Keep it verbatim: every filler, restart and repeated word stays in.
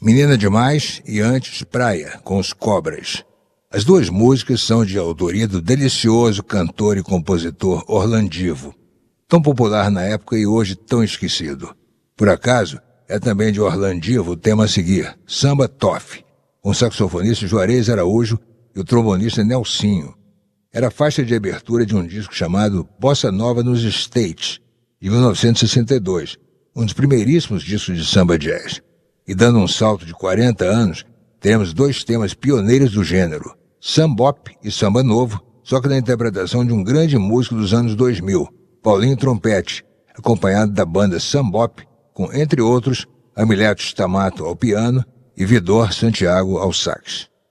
Menina Demais e Antes Praia, com os Cobras. As duas músicas são de autoria do delicioso cantor e compositor Orlandivo, tão popular na época e hoje tão esquecido. Por acaso, é também de Orlandivo o tema a seguir, Samba Toff, com o saxofonista Juarez Araújo e o trombonista Nelsinho. Era a faixa de abertura de um disco chamado Bossa Nova nos States, de mil novecentos e sessenta e dois, um dos primeiríssimos discos de samba jazz. E dando um salto de quarenta anos, teremos dois temas pioneiros do gênero, Sambop e Samba Novo, só que na interpretação de um grande músico dos anos dois mil, Paulinho Trompete, acompanhado da banda Sambop, com, entre outros, Amileto Stamato ao piano e Vidor Santiago ao sax.